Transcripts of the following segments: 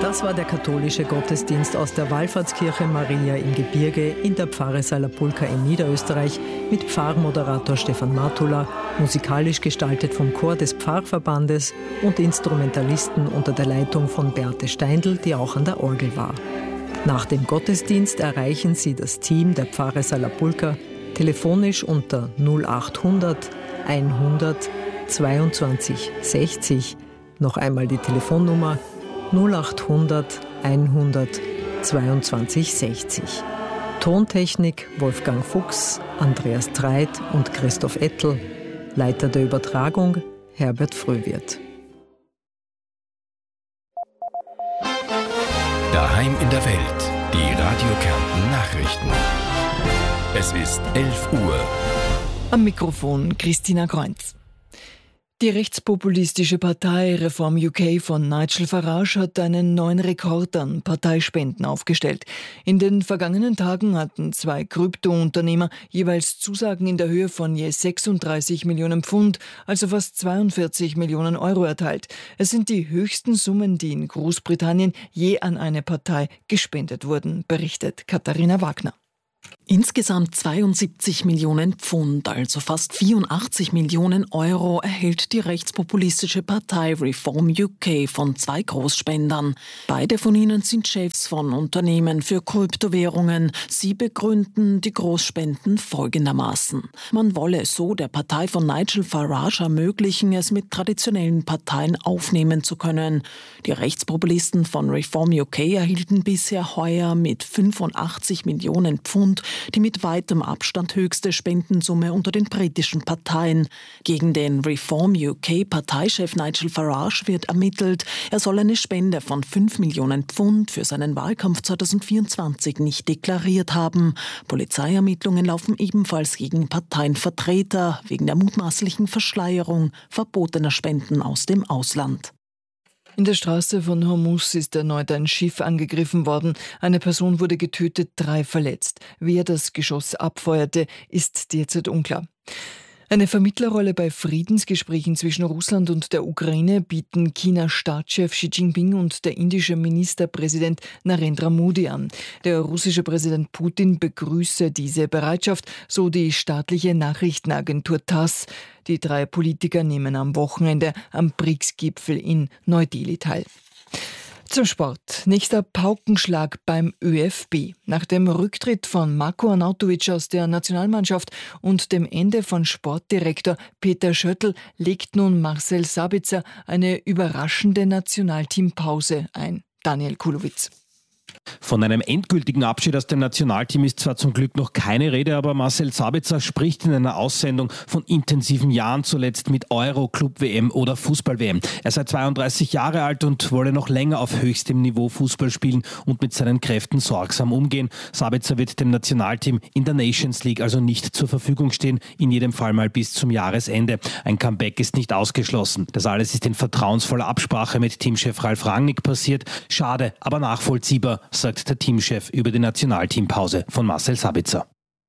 Das war der katholische Gottesdienst aus der Wallfahrtskirche Maria im Gebirge in der Pfarre Salapulca in Niederösterreich mit Pfarrmoderator Stefan Matula, musikalisch gestaltet vom Chor des Pfarrverbandes und Instrumentalisten unter der Leitung von Beate Steindl, die auch an der Orgel war. Nach dem Gottesdienst erreichen Sie das Team der Pfarre Salapulca telefonisch unter 0800 100 22 60. Noch einmal die Telefonnummer 0800 100 22 60. Tontechnik Wolfgang Fuchs, Andreas Treit und Christoph Ettel. Leiter der Übertragung Herbert Fröhwirth. Daheim in der Welt, die Radio Kärnten Nachrichten. Es ist 11 Uhr. Am Mikrofon Christina Kreunz. Die rechtspopulistische Partei Reform UK von Nigel Farage hat einen neuen Rekord an Parteispenden aufgestellt. In den vergangenen Tagen hatten 2 Kryptounternehmer jeweils Zusagen in der Höhe von je 36 Millionen Pfund, also fast 42 Millionen Euro erteilt. Es sind die höchsten Summen, die in Großbritannien je an eine Partei gespendet wurden, berichtet Katharina Wagner. Insgesamt 72 Millionen Pfund, also fast 84 Millionen Euro, erhält die rechtspopulistische Partei Reform UK von 2 Großspendern. Beide von ihnen sind Chefs von Unternehmen für Kryptowährungen. Sie begründen die Großspenden folgendermaßen. Man wolle so der Partei von Nigel Farage ermöglichen, es mit traditionellen Parteien aufnehmen zu können. Die Rechtspopulisten von Reform UK erhielten bisher heuer mit 85 Millionen Pfund die mit weitem Abstand höchste Spendensumme unter den britischen Parteien. Gegen den Reform UK-Parteichef Nigel Farage wird ermittelt, er soll eine Spende von 5 Millionen Pfund für seinen Wahlkampf 2024 nicht deklariert haben. Polizeiermittlungen laufen ebenfalls gegen Parteienvertreter wegen der mutmaßlichen Verschleierung verbotener Spenden aus dem Ausland. In der Straße von Hormuz ist erneut ein Schiff angegriffen worden. Eine Person wurde getötet, 3 verletzt. Wer das Geschoss abfeuerte, ist derzeit unklar. Eine Vermittlerrolle bei Friedensgesprächen zwischen Russland und der Ukraine bieten Chinas Staatschef Xi Jinping und der indische Ministerpräsident Narendra Modi an. Der russische Präsident Putin begrüße diese Bereitschaft, so die staatliche Nachrichtenagentur TASS. Die 3 Politiker nehmen am Wochenende am BRICS-Gipfel in Neu-Delhi teil. Zum Sport. Nächster Paukenschlag beim ÖFB. Nach dem Rücktritt von Marko Arnautovic aus der Nationalmannschaft und dem Ende von Sportdirektor Peter Schöttl legt nun Marcel Sabitzer eine überraschende Nationalteampause ein. Daniel Kulowitz. Von einem endgültigen Abschied aus dem Nationalteam ist zwar zum Glück noch keine Rede, aber Marcel Sabitzer spricht in einer Aussendung von intensiven Jahren, zuletzt mit Euro, Club-WM oder Fußball-WM. Er sei 32 Jahre alt und wolle noch länger auf höchstem Niveau Fußball spielen und mit seinen Kräften sorgsam umgehen. Sabitzer wird dem Nationalteam in der Nations League also nicht zur Verfügung stehen, in jedem Fall mal bis zum Jahresende. Ein Comeback ist nicht ausgeschlossen. Das alles ist in vertrauensvoller Absprache mit Teamchef Ralf Rangnick passiert. Schade, aber nachvollziehbar, sagt der Teamchef über die Nationalteampause von Marcel Sabitzer.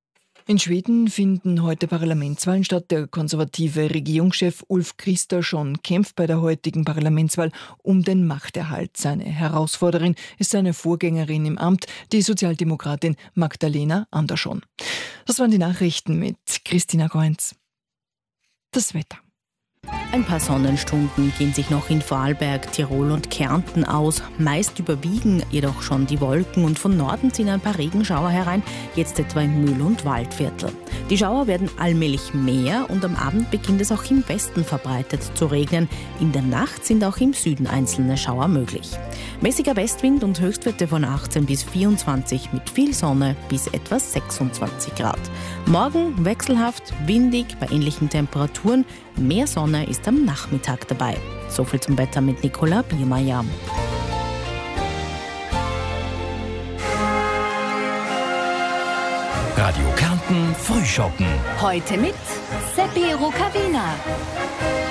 In Schweden finden heute Parlamentswahlen statt. Der konservative Regierungschef Ulf Kristersson kämpft bei der heutigen Parlamentswahl um den Machterhalt. Seine Herausforderin ist seine Vorgängerin im Amt, die Sozialdemokratin Magdalena Andersson. Das waren die Nachrichten mit Christina Kreunz. Das Wetter. Ein paar Sonnenstunden gehen sich noch in Vorarlberg, Tirol und Kärnten aus. Meist überwiegen jedoch schon die Wolken und von Norden ziehen ein paar Regenschauer herein, jetzt etwa im Mühl- und Waldviertel. Die Schauer werden allmählich mehr und am Abend beginnt es auch im Westen verbreitet zu regnen. In der Nacht sind auch im Süden einzelne Schauer möglich. Mäßiger Westwind und Höchstwerte von 18 bis 24 mit viel Sonne bis etwa 26 Grad. Morgen wechselhaft, windig bei ähnlichen Temperaturen. Mehr Sonne ist am Nachmittag dabei. Soviel zum Wetter mit Nicola Biermeier. Radio Kärnten Frühschoppen. Heute mit Seppi Rukavina.